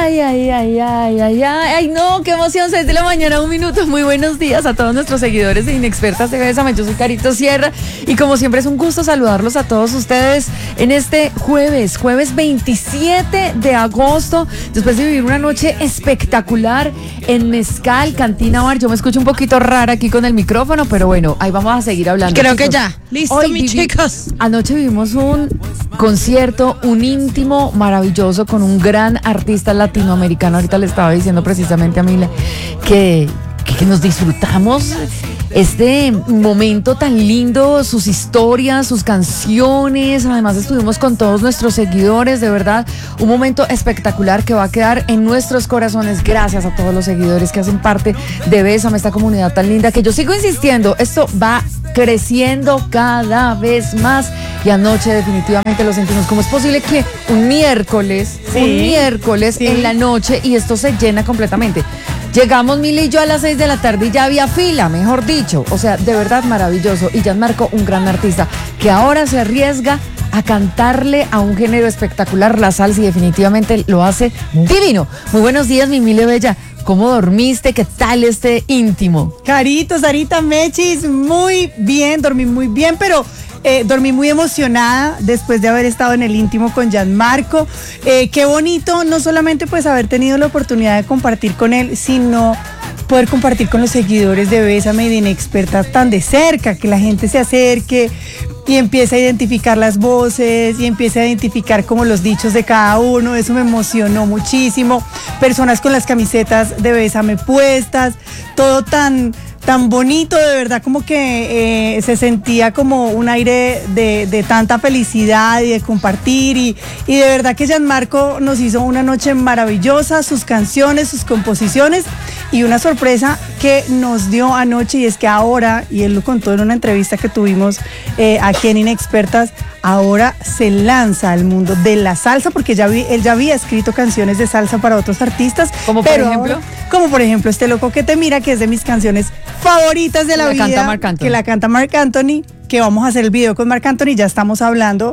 Ay, no, qué emoción, 6 de la mañana, 1 minuto. Muy buenos días a todos nuestros seguidores de Inexpertas de Bésame. Yo soy Carito Sierra y como siempre es un gusto saludarlos a todos ustedes en este jueves 27 de agosto, después de vivir una noche espectacular en Mezcal, Cantina Bar. Yo me escucho un poquito rara aquí con el micrófono, pero bueno, ahí vamos a seguir hablando. Creo chicos. que ya. Listo, mis chicos. Anoche vivimos un concierto, un íntimo maravilloso con un gran artista latinoamericano. Ahorita le estaba diciendo precisamente a Mile que nos disfrutamos este momento tan lindo, sus historias, sus canciones. Además estuvimos con todos nuestros seguidores, de verdad, un momento espectacular que va a quedar en nuestros corazones. Gracias a todos los seguidores que hacen parte de Bésame, esta comunidad tan linda que yo sigo insistiendo, esto va creciendo cada vez más y anoche definitivamente lo sentimos. ¿Cómo es posible que un miércoles en la noche y esto se llena completamente? Llegamos Mili y yo a las 6 de la tarde y ya había fila, mejor dicho. O sea, de verdad maravilloso. Y Gianmarco, un gran artista que ahora se arriesga a cantarle a un género espectacular, la salsa, y definitivamente lo hace divino. Muy buenos días, mi Mile Bella. ¿Cómo dormiste? ¿Qué tal este íntimo? Carito, Sarita, Mechis, muy bien, dormí muy bien, pero dormí muy emocionada después de haber estado en el íntimo con Gianmarco. Qué bonito, no solamente pues haber tenido la oportunidad de compartir con él, sino poder compartir con los seguidores de Bésame y de Inexpertas tan de cerca, que la gente se acerque y empieza a identificar las voces y empieza a identificar como los dichos de cada uno. Eso me emocionó muchísimo. Personas con las camisetas de Bésame puestas, todo tan bonito, de verdad, como que se sentía como un aire de tanta felicidad y de compartir y de verdad que Gianmarco nos hizo una noche maravillosa, sus canciones, sus composiciones y una sorpresa que nos dio anoche, y es que ahora, y él lo contó en una entrevista que tuvimos aquí en Inexpertas, ahora se lanza al mundo de la salsa, porque él ya había escrito canciones de salsa para otros artistas. ¿Como por ejemplo? Como por ejemplo Este Loco que Te Mira, que es de mis canciones favoritas de la vida. Que la canta Marc Anthony, que vamos a hacer el video con Marc Anthony, ya estamos hablando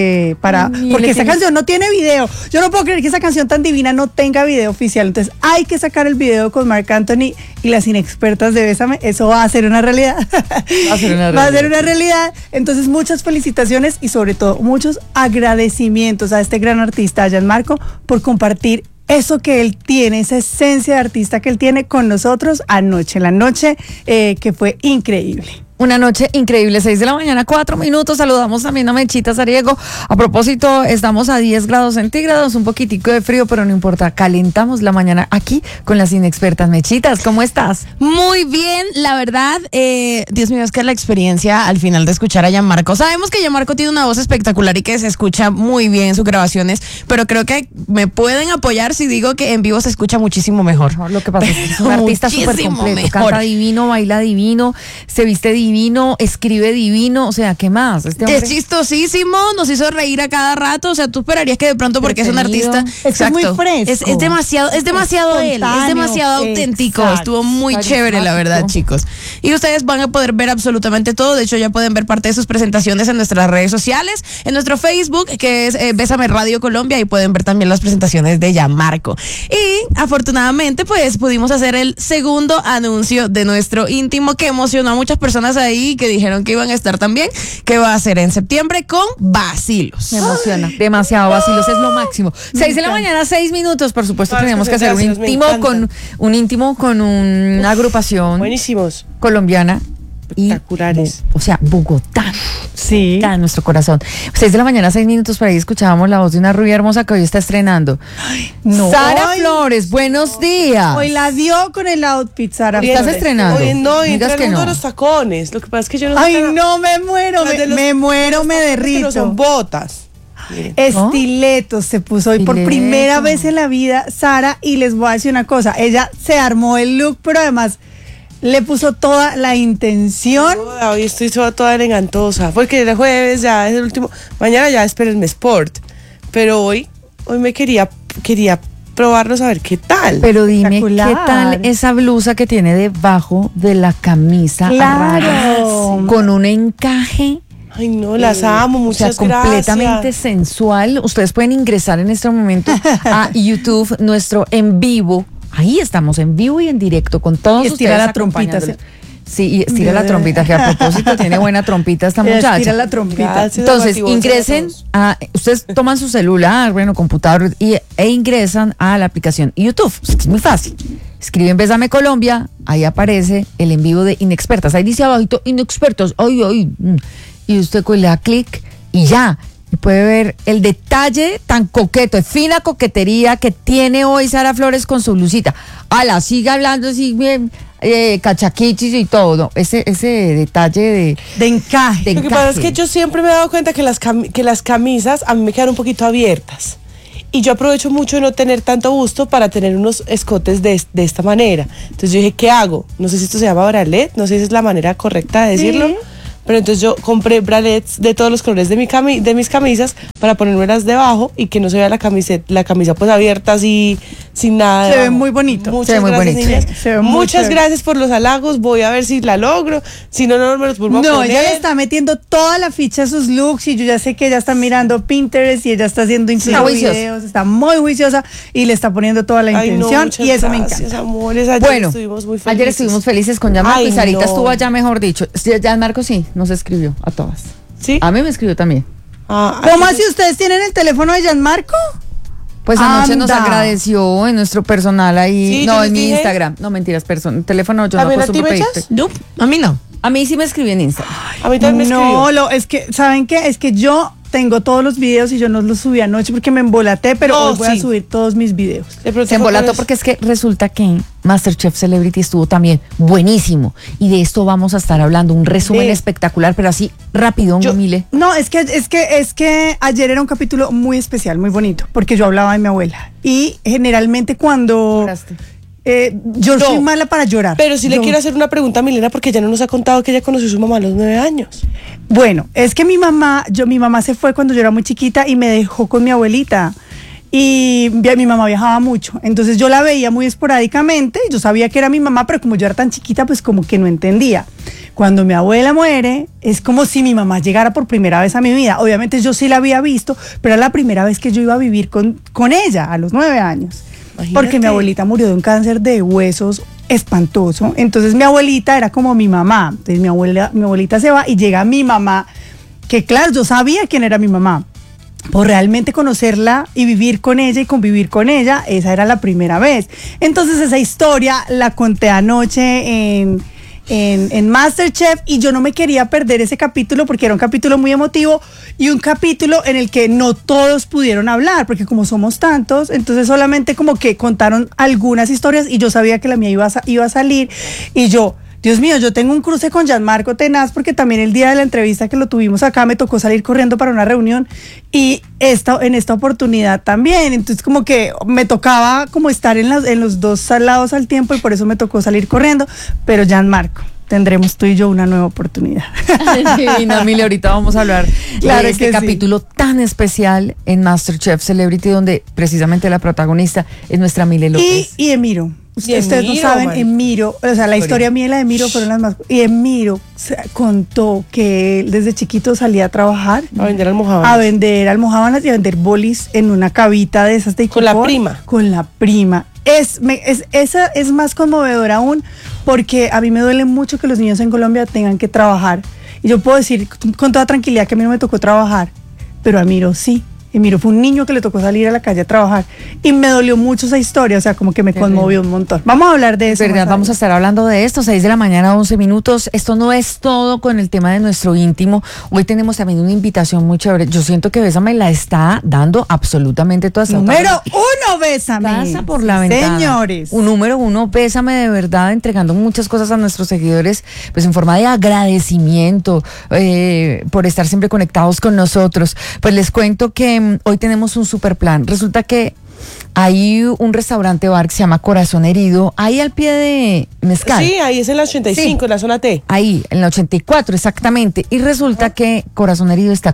porque esa canción no tiene video. Yo no puedo creer que esa canción tan divina no tenga video oficial, entonces hay que sacar el video con Marc Anthony y las Inexpertas de Bésame. Eso va a ser una realidad. Va a ser una realidad. Entonces muchas felicitaciones y sobre todo muchos agradecimientos a este gran artista, a Gianmarco, por compartir eso que él tiene, esa esencia de artista que él tiene con nosotros anoche, la noche que fue increíble. Una noche increíble, 6 de la mañana, 4 minutos. Saludamos también a Mechita Sariego. A propósito, estamos a 10 grados centígrados, un poquitico de frío, pero no importa, calentamos la mañana aquí con las Inexpertas. Mechitas, ¿cómo estás? Muy bien, la verdad, Dios mío, es que la experiencia al final de escuchar a Gianmarco, sabemos que Gianmarco tiene una voz espectacular y que se escucha muy bien en sus grabaciones, pero creo que me pueden apoyar si digo que en vivo se escucha muchísimo mejor. Lo que pasa es que es un artista súper completo, mejor. Canta divino, baila divino, se viste divino, escribe divino, o sea, ¿qué más? Es chistosísimo, nos hizo reír a cada rato, o sea, tú esperarías que de pronto, porque es un artista, es muy fresco, es demasiado él, es demasiado auténtico, estuvo muy chévere, la verdad, chicos. Y ustedes van a poder ver absolutamente todo, de hecho ya pueden ver parte de sus presentaciones en nuestras redes sociales, en nuestro Facebook, que es Bésame Radio Colombia, y pueden ver también las presentaciones de Gianmarco. Y afortunadamente, pues, pudimos hacer el segundo anuncio de nuestro íntimo, que emocionó a muchas personas ahí que dijeron que iban a estar también, que va a ser en septiembre con Bacilos. Me emociona, demasiado. Bacilos es lo máximo. 6 de la mañana, 6 minutos, por supuesto. Tenemos que hacer un íntimo con una agrupación buenísimos colombiana. Espectaculares. O sea, Bogotá. Sí. Está en nuestro corazón. 6 de la mañana, 6 minutos, por ahí escuchábamos la voz de una rubia hermosa que hoy está estrenando. No. Sara Flores, buenos días. Hoy la dio con el outfit, Sara. ¿Estás estrenando? Oye, no, y Digas entra que en uno no. de los tacones. Lo que pasa es que yo no sé. Ay, no, me muero, me derrito. No son botas. Miren. Estiletos se puso hoy por primera vez en la vida, Sara, y les voy a decir una cosa, ella se armó el look, pero además le puso toda la intención. Hoy estoy toda elegantosa, porque el jueves ya es el último, mañana ya espérenme Sport, pero hoy me quería probarlos a ver qué tal. Pero dime, ¿qué tal esa blusa que tiene debajo de la camisa? Claro. Con un encaje Ay, no, las amo, muchas completamente gracias. sensual. Ustedes pueden ingresar en este momento a YouTube, nuestro en vivo. Ahí estamos en vivo y en directo con todos Y estira ustedes la trompita, acompañándolos. Sí, y estira la trompita, que a propósito tiene buena trompita esta muchacha. Estira la trompita. Gracias, Entonces, Amati, ingresen ustedes toman su celular, bueno, computador e ingresan a la aplicación YouTube. Es muy fácil. Escriben Bésame Colombia, ahí aparece el en vivo de Inexpertas. Ahí dice abajito Inexpertos. Ay. Y usted le da clic y ya. Y puede ver el detalle tan coqueto, fina coquetería que tiene hoy Sara Flores con su blusita. Siga hablando así bien, cachaquichis y todo. Ese detalle de encaje. Lo que pasa es que yo siempre me he dado cuenta que las camisas a mí me quedan un poquito abiertas. Y yo aprovecho mucho de no tener tanto busto para tener unos escotes de esta manera. Entonces yo dije, ¿qué hago? No sé si esto se llama bralette, no sé si es la manera correcta de decirlo. Sí. Pero entonces yo compré bralets de todos los colores de mis camisas para ponérmelas debajo y que no se vea la camisa pues abierta así, sin nada. Se ve muy bonito. Muchas gracias, niñas. Muchas gracias por los halagos. Voy a ver si la logro. Si no me los vuelvo a poner. No, ella le está metiendo toda la ficha a sus looks y yo ya sé que ella está mirando Pinterest y ella está haciendo incluso videos. Está muy juiciosa y le está poniendo toda la intención y eso me encanta. Amores, ayer estuvimos muy felices. Ayer estuvimos felices con Gianmarco y Sarita estuvo allá, mejor dicho. Gianmarco sí. Nos escribió a todas. ¿Sí? A mí me escribió también. ¿Cómo así ustedes tienen el teléfono de Gianmarco? Pues anoche nos agradeció en nuestro personal ahí. Sí, no, en mi Instagram. No, mentiras, teléfono yo no acostumbro pedirte. No, a mí no. A mí sí me escribió en Instagram. A mí también me escribió. No, es que, ¿saben qué? Es que yo tengo todos los videos y yo no los subí anoche porque me embolaté, pero hoy voy a subir todos mis videos. Se embolató porque es que resulta que MasterChef Celebrity estuvo también buenísimo. Y de esto vamos a estar hablando, un resumen espectacular, pero así rápido, Mile. No, es que ayer era un capítulo muy especial, muy bonito, porque yo hablaba de mi abuela. Y generalmente cuando... yo soy mala para llorar. Pero sí le quiero hacer una pregunta a Milena porque ella no nos ha contado que ella conoció a su mamá a los 9 años. Bueno, es que mi mamá se fue cuando yo era muy chiquita y me dejó con mi abuelita. Y mi mamá viajaba mucho, entonces yo la veía muy esporádicamente, yo sabía que era mi mamá, pero como yo era tan chiquita, pues como que no entendía. Cuando mi abuela muere, es como si mi mamá llegara por primera vez a mi vida. Obviamente yo sí la había visto, pero era la primera vez que yo iba a vivir con ella a los 9 años. Imagínate. Porque mi abuelita murió de un cáncer de huesos espantoso. Entonces mi abuelita era como mi mamá. Entonces mi abuelita se va y llega mi mamá, que claro, yo sabía quién era mi mamá. Por realmente conocerla y vivir con ella y convivir con ella, esa era la primera vez. Entonces esa historia la conté anoche en MasterChef y yo no me quería perder ese capítulo porque era un capítulo muy emotivo y un capítulo en el que no todos pudieron hablar porque como somos tantos, entonces solamente como que contaron algunas historias y yo sabía que la mía iba a salir y yo... Dios mío, yo tengo un cruce con Gianmarco tenaz porque también el día de la entrevista que lo tuvimos acá me tocó salir corriendo para una reunión y en esta oportunidad también. Entonces como que me tocaba como estar en los dos lados al tiempo y por eso me tocó salir corriendo. Pero Gianmarco, tendremos tú y yo una nueva oportunidad. Divina, Mili, ahorita vamos a hablar de este capítulo tan especial en MasterChef Celebrity donde precisamente la protagonista es nuestra Mile López. Y Emiro. Ustedes no saben, Emiro, o sea, la historia mía y la de Emiro fueron las más... Y Emiro contó que él desde chiquito salía a trabajar. A vender almojábanas. A vender almojábanas y a vender bolis en una cavita de esas de icopor. Con la prima. Con la prima. Esa es más conmovedora aún porque a mí me duele mucho que los niños en Colombia tengan que trabajar. Y yo puedo decir con toda tranquilidad que a mí no me tocó trabajar, pero a Emiro sí. Emiro fue un niño que le tocó salir a la calle a trabajar y me dolió mucho esa historia, o sea, como que me conmovió un montón. Vamos a hablar de eso. Verdad, vamos a estar hablando de esto, 6 de la mañana, 11 minutos. Esto no es todo con el tema de nuestro íntimo. Hoy tenemos también una invitación muy chévere. Yo siento que Bésame la está dando absolutamente todas. Número 1, Bésame. Pasa por la ventana. Señores. Un número 1, Bésame de verdad, entregando muchas cosas a nuestros seguidores, pues en forma de agradecimiento por estar siempre conectados con nosotros. Pues les cuento que hoy tenemos un super plan. Resulta que hay un restaurante bar que se llama Corazón Herido, ahí al pie de Mezcal. Sí, ahí es en la 85, en la zona T. Ahí, en la 84, exactamente. Y resulta que Corazón Herido está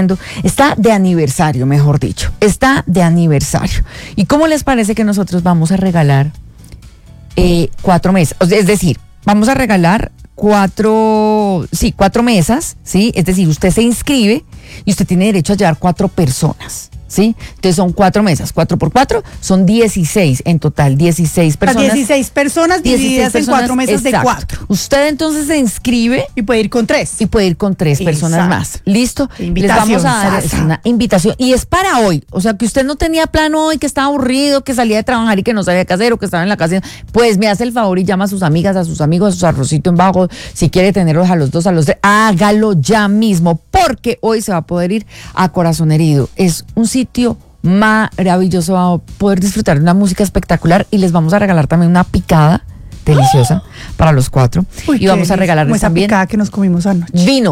de aniversario, mejor dicho. Está de aniversario. ¿Y cómo les parece que nosotros vamos a regalar 4 meses? Es decir, vamos a regalar 4 mesas, ¿sí? Es decir, usted se inscribe y usted tiene derecho a llevar 4 personas, ¿sí? Entonces son 4 mesas, 4 por 4, son 16 en total, 16 personas. 16 personas divididas en 4 mesas, exacto, de 4. Usted entonces se inscribe. Y puede ir con 3. Y puede ir con 3 personas más. ¿Listo? Les vamos a dar una invitación. Y es para hoy. O sea, que usted no tenía plan hoy, que estaba aburrido, que salía de trabajar y que no sabía qué hacer o que estaba en la casa. Pues me hace el favor y llama a sus amigas, a sus amigos, a sus arrocito en bajo. Si quiere tenerlos a los 2, a los 3, hágalo ya mismo. Porque hoy se va a poder ir a Corazón Herido. Es un sitio maravilloso, va a poder disfrutar de una música espectacular y les vamos a regalar también una picada deliciosa para los 4. Uy, y vamos a regalarles también picada que nos comimos anoche.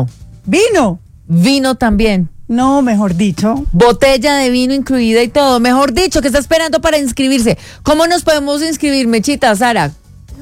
Vino también. No, mejor dicho. Botella de vino incluida y todo. Mejor dicho, ¿qué está esperando para inscribirse? ¿Cómo nos podemos inscribir, Mechita, Sara?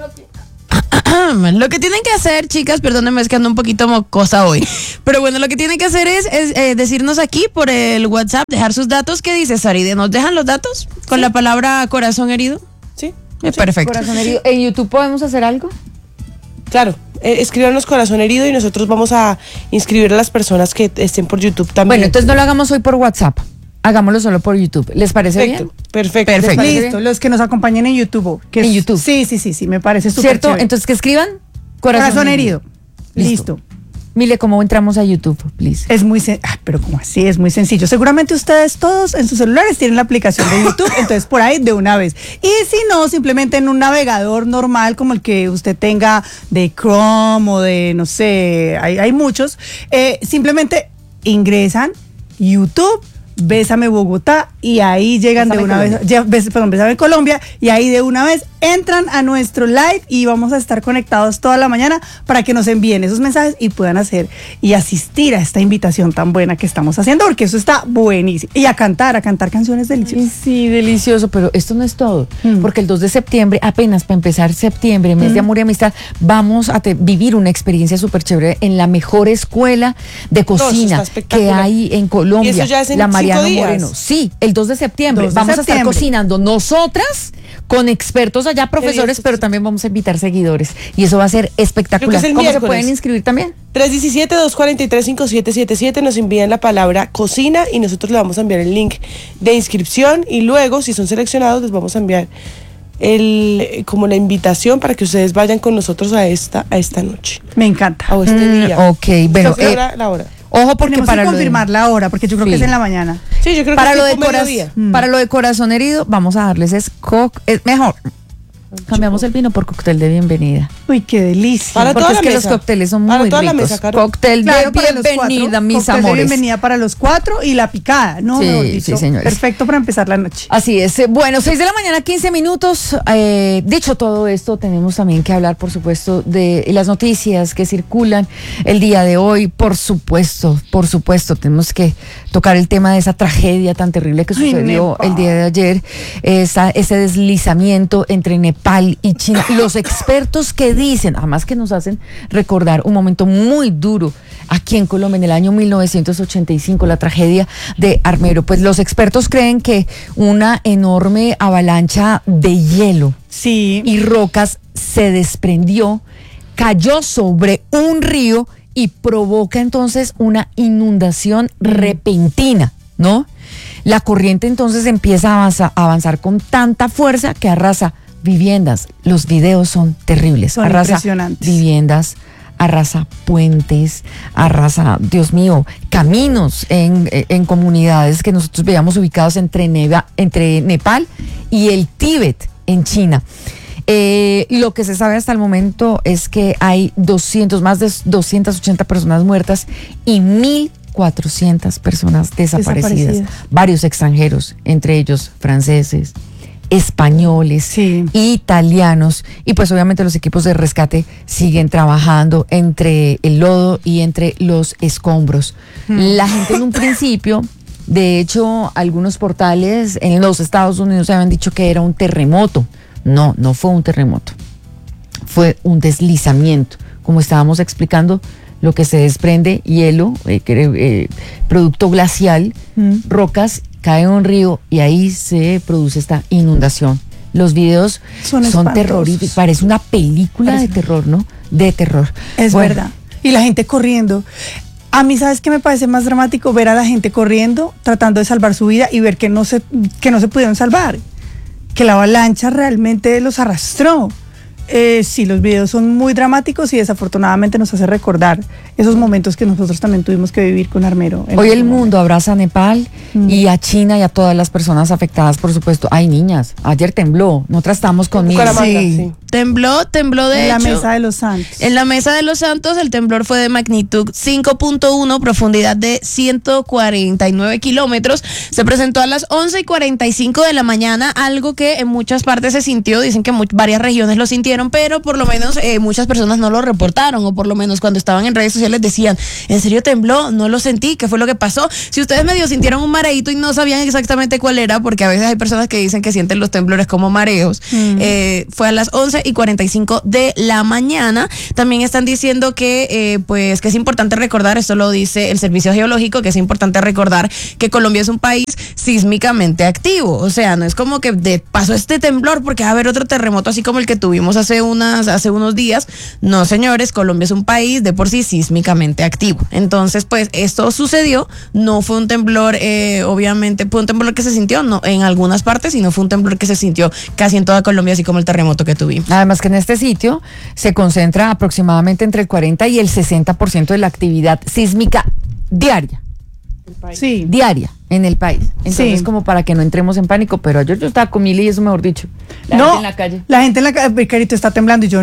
Lo que tienen que hacer, chicas, perdónenme, es que ando un poquito mocosa hoy, pero bueno, lo que tienen que hacer es decirnos aquí por el WhatsApp, dejar sus datos. ¿Qué dice Saride? ¿Nos dejan los datos con la palabra corazón herido? Sí. Perfecto. Corazón Herido. ¿En YouTube podemos hacer algo? Claro, escríbanos Corazón Herido y nosotros vamos a inscribir a las personas que estén por YouTube también. Bueno, entonces no lo hagamos hoy por WhatsApp. Hagámoslo solo por YouTube. ¿Les parece bien? Perfecto. Listo, bien? Los que nos acompañen en YouTube. En YouTube. Sí, me parece súper ¿Cierto? chévere. Entonces que escriban Corazón Herido. Listo. Mire, ¿cómo entramos a YouTube, please? Es muy pero ¿cómo así? Es muy sencillo. Seguramente ustedes todos en sus celulares tienen la aplicación de YouTube, entonces por ahí de una vez. Y si no, simplemente en un navegador normal como el que usted tenga de Chrome o de, no sé, hay muchos, simplemente ingresan YouTube, Bésame Bogotá, y ahí llegan Bésame de una Colombia. Vez, Bésame Colombia, y ahí de una vez entran a nuestro live y vamos a estar conectados toda la mañana para que nos envíen esos mensajes y puedan hacer y asistir a esta invitación tan buena que estamos haciendo, porque eso está buenísimo. Y a cantar canciones deliciosas. Sí, delicioso, pero esto no es todo, porque el 2 de septiembre, apenas para empezar septiembre, mes de amor y amistad, vamos a vivir una experiencia súper chévere en la mejor escuela de cocina que hay en Colombia. Y eso ya es en la Mariano días. Moreno. Sí, el 2 de septiembre. Vamos a estar cocinando nosotras con expertos allá, profesores, pero también vamos a invitar seguidores. Y eso va a ser espectacular. ¿Cómo miércoles se pueden inscribir también? 317-243-5777, nos envían la palabra cocina y nosotros le vamos a enviar el link de inscripción y luego, si son seleccionados, les vamos a enviar como la invitación para que ustedes vayan con nosotros a esta noche. Me encanta. A este día. Ok, bueno. La hora. Ojo, porque tenemos para que confirmar la hora, porque yo creo que es en la mañana. Sí, yo creo para que lo es para lo de Corazón Herido, vamos a darles es mejor. Cambiamos el vino por cóctel de bienvenida. Uy, qué delicia. Porque es que los cócteles son muy ricos. Cóctel de bienvenida, mis amores. Cóctel de bienvenida para los 4 y la picada, ¿no? Sí, señores. Perfecto para empezar la noche. Así es. Bueno, 6 de la mañana, 15 minutos. Dicho todo esto, tenemos también que hablar, por supuesto, de las noticias que circulan el día de hoy. Por supuesto, tenemos que tocar el tema de esa tragedia tan terrible que sucedió el día de ayer. Ese deslizamiento entre Nepal y China. Los expertos que dicen, además que nos hacen recordar un momento muy duro aquí en Colombia en el año 1985, la tragedia de Armero. Pues los expertos creen que una enorme avalancha de hielo y rocas se desprendió, cayó sobre un río y provoca entonces una inundación repentina, ¿no? La corriente entonces empieza a avanzar con tanta fuerza que arrasa viviendas. Los videos son terribles. Son impresionantes. Viviendas, arrasa puentes, arrasa, Dios mío, caminos en comunidades que nosotros veíamos ubicados entre Nepal y el Tíbet en China. Lo que se sabe hasta el momento es que hay más de 280 personas muertas y 1.400 personas desaparecidas. Varios extranjeros, entre ellos franceses, españoles, italianos, y pues obviamente los equipos de rescate siguen trabajando entre el lodo y entre los escombros. La gente en un principio, de hecho, algunos portales en los Estados Unidos habían dicho que era un terremoto. No fue un terremoto, fue un deslizamiento, como estábamos explicando. Lo que se desprende, hielo, producto glacial, rocas, cae en un río y ahí se produce esta inundación Los videos son terroríficos, parece una película de terror, ¿no? De terror. Es verdad. Y la gente corriendo. A mí, ¿sabes qué me parece más dramático? Ver a la gente corriendo, tratando de salvar su vida y ver que no se pudieron salvar. Que la avalancha realmente los arrastró. Sí, los videos son muy dramáticos y desafortunadamente nos hace recordar esos momentos que nosotros también tuvimos que vivir con Armero. Hoy el mundo abraza a Nepal y a China y a todas las personas afectadas, por supuesto. Ay, niñas, ayer tembló, nosotras estábamos con niños. Sí. Tembló de hecho. En la Mesa de los Santos. En la Mesa de los Santos el temblor fue de magnitud 5.1, profundidad de 149 kilómetros. Se presentó a las 11:45 de la mañana, algo que en muchas partes se sintió, dicen que varias regiones lo sintieron, pero por lo menos muchas personas no lo reportaron, o por lo menos cuando estaban en redes sociales decían, ¿en serio tembló? No lo sentí, ¿qué fue lo que pasó? Si ustedes medio sintieron un mareíto y no sabían exactamente cuál era, porque a veces hay personas que dicen que sienten los temblores como mareos, fue a las 11:45 de la mañana. También están diciendo que pues que es importante recordar, esto lo dice el Servicio Geológico, que es importante recordar que Colombia es un país sísmicamente activo, o sea, no es como que pasó este temblor porque va a haber otro terremoto así como el que tuvimos hace unos días. No, señores, Colombia es un país de por sí sísmicamente activo. Entonces, pues, esto sucedió, no fue un temblor, obviamente, fue un temblor que se sintió, no en algunas partes, sino fue un temblor que se sintió casi en toda Colombia, así como el terremoto que tuvimos. Además que en este sitio se concentra aproximadamente entre el 40 y el 60% de la actividad sísmica diaria. Sí. Diaria en el país. Entonces, como para que no entremos en pánico, pero ayer yo estaba con Mili y eso, mejor dicho. La gente en la calle. La gente en la calle, Carito, está temblando y yo,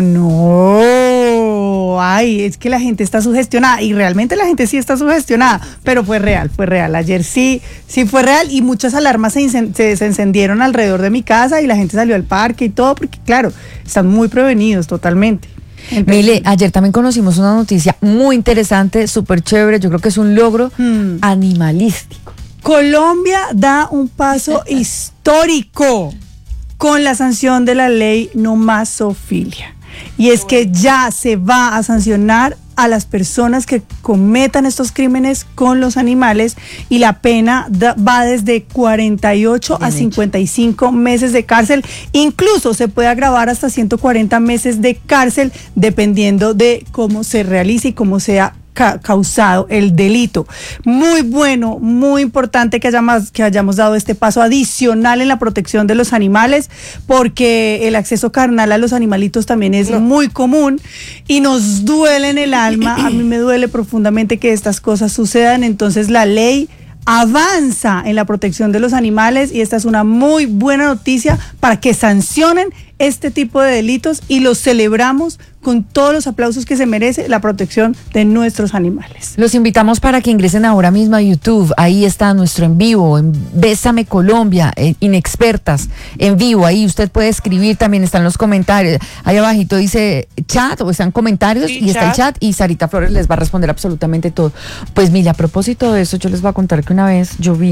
no. Ay, es que la gente está sugestionada y realmente la gente sí está sugestionada, pero fue real. Ayer sí fue real y muchas alarmas se encendieron alrededor de mi casa y la gente salió al parque y todo, porque claro, están muy prevenidos totalmente. Mile, ayer también conocimos una noticia muy interesante, súper chévere, yo creo que es un logro animalístico. Colombia da un paso histórico con la sanción de la ley no más zoofilia. Y es que ya se va a sancionar a las personas que cometan estos crímenes con los animales y la pena va desde 48 a 55 meses de cárcel. Incluso se puede agravar hasta 140 meses de cárcel dependiendo de cómo se realice y cómo sea causado el delito. Muy bueno, muy importante que hayamos dado este paso adicional en la protección de los animales, porque el acceso carnal a los animalitos también es muy común y nos duele en el alma. A mí me duele profundamente que estas cosas sucedan. Entonces la ley avanza en la protección de los animales y esta es una muy buena noticia para que sancionen este tipo de delitos y los celebramos con todos los aplausos que se merece la protección de nuestros animales. Los invitamos para que ingresen ahora mismo a YouTube, ahí está nuestro en vivo, en Bésame Colombia, Inexpertas, en vivo, ahí usted puede escribir, también están los comentarios, ahí abajito dice chat o están comentarios y está el chat y Sarita Flores les va a responder absolutamente todo. Pues mira, a propósito de eso, yo les voy a contar que una vez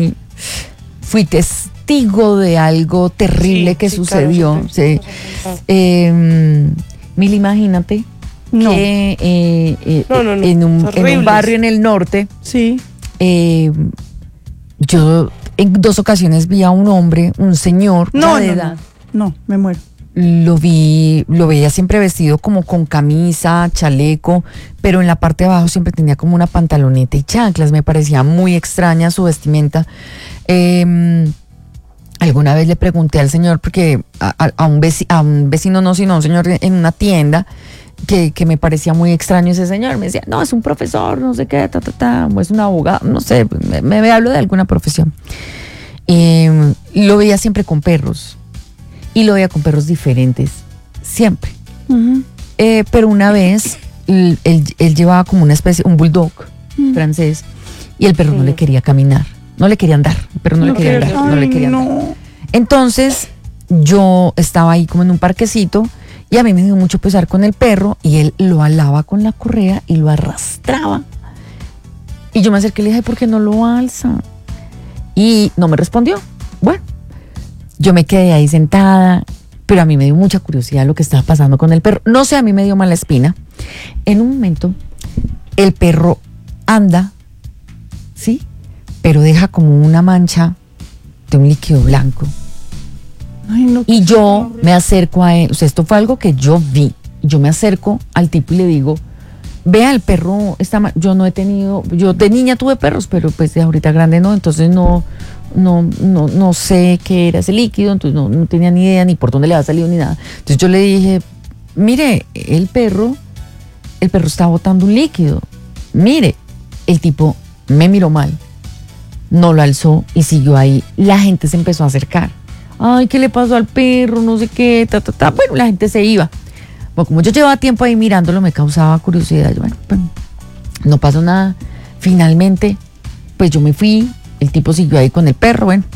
fui testigo de algo terrible que sucedió. Mili, imagínate que en un barrio en el norte, yo en 2 ocasiones vi a un hombre, un señor de edad. No, me muero. Lo veía siempre vestido como con camisa, chaleco, pero en la parte de abajo siempre tenía como una pantaloneta y chanclas. Me parecía muy extraña su vestimenta. Alguna vez le pregunté al señor, porque a un vecino no, sino a un señor en una tienda, que me parecía muy extraño ese señor. Me decía, no, es un profesor, no sé qué, o es un abogado, no sé, me hablo de alguna profesión. Lo veía siempre con perros, y lo veía con perros diferentes, siempre. Pero una vez, él llevaba como una especie, un bulldog francés, y el perro no le quería caminar. No le quería andar, pero no le quería andar, no le quería andar. Entonces, yo estaba ahí como en un parquecito y a mí me dio mucho pesar con el perro y él lo alaba con la correa y lo arrastraba. Y yo me acerqué y le dije, ¿por qué no lo alza? Y no me respondió. Bueno, yo me quedé ahí sentada, pero a mí me dio mucha curiosidad lo que estaba pasando con el perro. No sé, a mí me dio mala espina. En un momento, el perro anda, ¿sí? Pero deja como una mancha de un líquido blanco Ay, no, y yo me acerco a él, o sea, esto fue algo que yo vi. Yo me acerco al tipo y le digo, vea, el perro está yo no he tenido, yo de niña tuve perros, pero pues de ahorita grande no, entonces no sé qué era ese líquido, entonces no tenía ni idea ni por dónde le había salido ni nada. Entonces yo le dije, mire, el perro está botando un líquido. Mire, el tipo me miró mal, no lo alzó y siguió ahí. La gente se empezó a acercar. Ay, ¿qué le pasó al perro? No sé qué, Bueno, la gente se iba. Bueno, como yo llevaba tiempo ahí mirándolo, me causaba curiosidad. Yo, bueno, pues, no pasó nada. Finalmente, pues yo me fui. El tipo siguió ahí con el perro, bueno.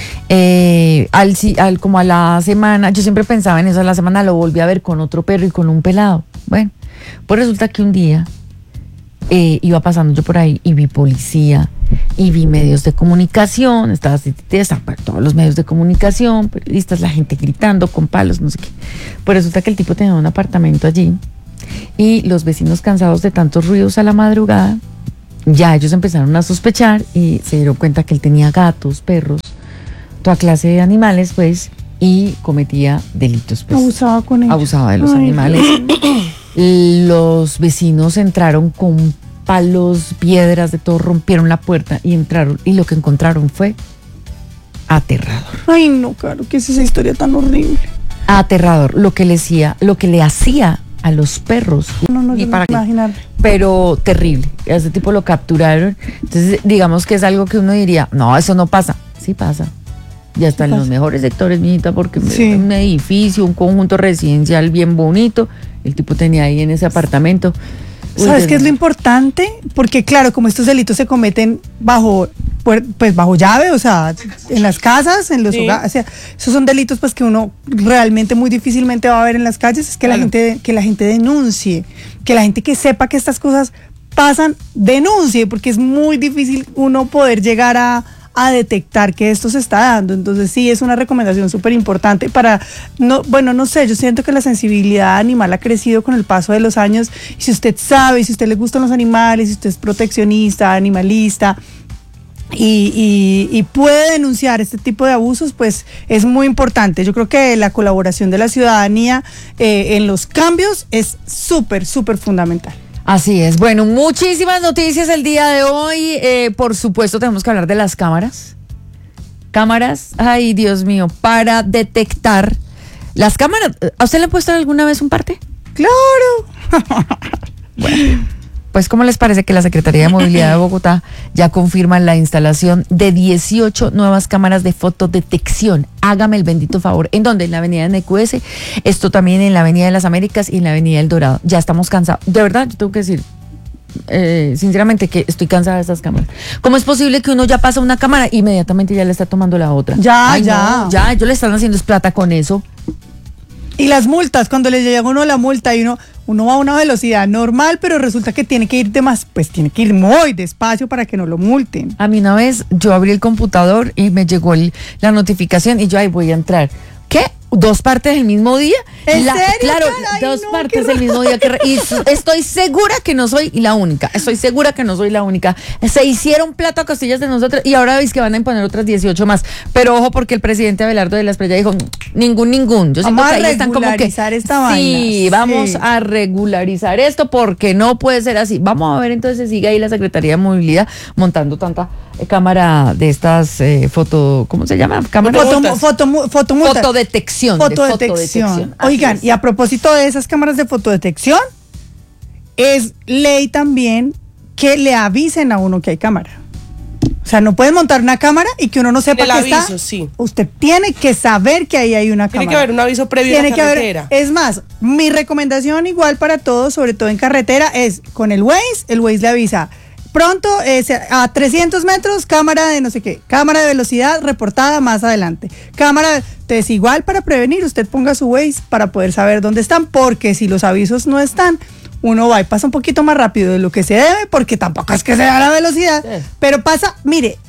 Como a la semana, yo siempre pensaba en eso, a la semana lo volví a ver con otro perro y con un pelado. Bueno, pues resulta que un día iba pasando yo por ahí y vi policía y vi medios de comunicación, estaba todos los medios de comunicación, periodistas, la gente gritando con palos, no sé qué. Pues resulta que el tipo tenía un apartamento allí y los vecinos, cansados de tantos ruidos a la madrugada, ya ellos empezaron a sospechar y se dieron cuenta que él tenía gatos, perros, toda clase de animales, pues, y cometía delitos. Pues, abusaba con ellos. Abusaba de los animales. Los vecinos entraron con palos, piedras, de todo, rompieron la puerta y entraron, y lo que encontraron fue aterrador. Ay, no, claro, ¿qué es esa historia tan horrible? Aterrador, lo que le hacía a los perros. No, y yo para no imaginar. Pero terrible. A ese tipo lo capturaron. Entonces, digamos que es algo que uno diría, no, eso no pasa. Sí pasa. Ya está en los mejores sectores, mijita, porque un edificio, un conjunto residencial bien bonito. El tipo tenía ahí en ese apartamento. ¿Sabes qué es lo importante? Porque claro, como estos delitos se cometen bajo llave, o sea, en las casas, en los hogares, o sea, esos son delitos pues que uno realmente muy difícilmente va a ver en las calles, es que la gente denuncie, que la gente que sepa que estas cosas pasan, denuncie, porque es muy difícil uno poder llegar a detectar que esto se está dando. Entonces sí, es una recomendación súper importante para, no sé, yo siento que la sensibilidad animal ha crecido con el paso de los años, y si usted sabe, si a usted le gustan los animales, si usted es proteccionista, animalista, y puede denunciar este tipo de abusos, pues es muy importante. Yo creo que la colaboración de la ciudadanía en los cambios es súper, súper fundamental. Así es. Bueno, muchísimas noticias el día de hoy. Por supuesto, tenemos que hablar de las cámaras. Cámaras, ay, Dios mío, para detectar las cámaras. ¿A usted le han puesto alguna vez un parte? ¡Claro! Bueno, pues ¿cómo les parece que la Secretaría de Movilidad de Bogotá ya confirma la instalación de 18 nuevas cámaras de fotodetección? Hágame el bendito favor. ¿En dónde? En la avenida NQS, esto también en la avenida de las Américas y en la avenida El Dorado. Ya estamos cansados. De verdad, yo tengo que decir, sinceramente, que estoy cansada de estas cámaras. ¿Cómo es posible que uno ya pasa una cámara e inmediatamente ya le está tomando la otra? Ya. Ya, ellos le están haciendo plata con eso. Y las multas, cuando le llega a uno la multa y uno va a una velocidad normal, pero resulta que tiene que ir tiene que ir muy despacio para que no lo multen. A mí una vez yo abrí el computador y me llegó la notificación y yo ahí voy a entrar. ¿Qué? ¿2 partes el mismo día? ¿En serio? Claro, Ay, 2 no, partes el mismo día. Y estoy segura que no soy la única. Se hicieron plato a costillas de nosotros y ahora veis que van a imponer otras 18 más. Pero ojo, porque el presidente Abelardo de la Espriella dijo, ningún. Yo siento que ahí están como que esta vaina. Sí, vamos a regularizar esto porque no puede ser así. Vamos a ver, entonces sigue ahí la Secretaría de Movilidad montando tanta cámara de estas ¿cómo se llama? Fotodetección. Oigan, y a propósito de esas cámaras de fotodetección, es ley también que le avisen a uno que hay cámara. O sea, no pueden montar una cámara y que uno no sepa que está. Sí. Usted tiene que saber que ahí hay una cámara. Tiene que haber un aviso previo en la carretera. Es más, mi recomendación igual para todos, sobre todo en carretera, es con el Waze le avisa. Pronto, a 300 metros, cámara de no sé qué, cámara de velocidad reportada más adelante. Entonces igual para prevenir, usted ponga su Waze para poder saber dónde están, porque si los avisos no están, uno va y pasa un poquito más rápido de lo que se debe, porque tampoco es que se da la velocidad, pero pasa, mire,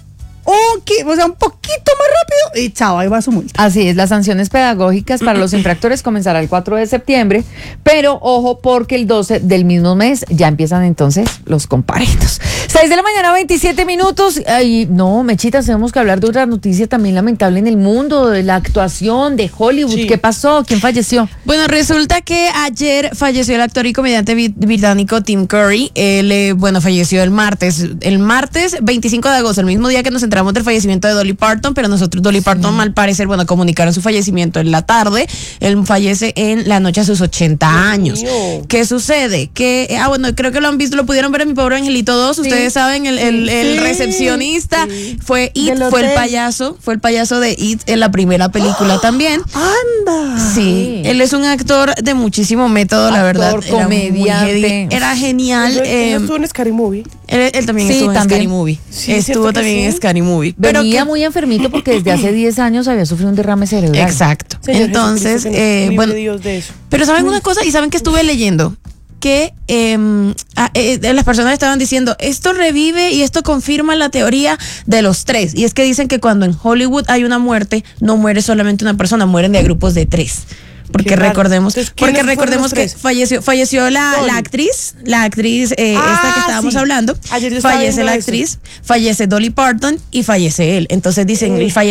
un poquito más rápido y chao, ahí va su multa. Así es, las sanciones pedagógicas para los infractores comenzará el 4 de septiembre, pero ojo porque el 12 del mismo mes ya empiezan entonces los comparitos. 6 de la mañana, 27 minutos. Ay, no, Mechitas, tenemos que hablar de otra noticia también lamentable en el mundo, de la actuación de Hollywood. Sí. ¿Qué pasó? ¿Quién falleció? Bueno, resulta que ayer falleció el actor y comediante británico Tim Curry. Él, falleció el martes 25 de agosto, el mismo día que nos enteramos del fallecimiento de Dolly Parton, pero Dolly Parton, al parecer, comunicaron su fallecimiento en la tarde. Él fallece en la noche a sus 80 años. ¿Qué sucede? Que, creo que lo han visto, lo pudieron ver en Mi Pobre Angelito 2. Ustedes saben, el recepcionista fue It, fue el payaso de It en la primera película también. ¡Anda! Sí, él es un actor de muchísimo método, la verdad. Comediante. Era genial. Él estuvo en Scary Movie. Él también estuvo en Scary Movie. Sí, estuvo también en Scary Movie. Venía muy enfermito porque desde hace 10 años había sufrido un derrame cerebral. Exacto. Señor Entonces, Jesucristo, Dios de eso. pero ¿saben una cosa? ¿Y saben que estuve leyendo? Que las personas estaban diciendo, esto revive y esto confirma la teoría de los 3. Y es que dicen que cuando en Hollywood hay una muerte, no muere solamente una persona, mueren de grupos de 3. Porque recordemos que falleció la actriz, esta que estábamos hablando. Ayer yo estaba fallece viendo la eso. actriz, fallece Dolly Parton y fallece él. Entonces dicen,